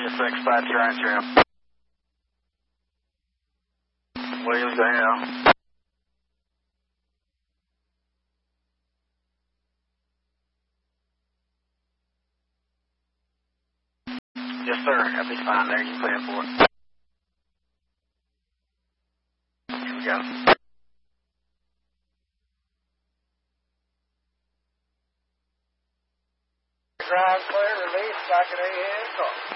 6, 5 trying trim. Williams to hell. Yes, sir. That'll be fine there. You clear for it. Here we go. Drive clear, release, back at A head,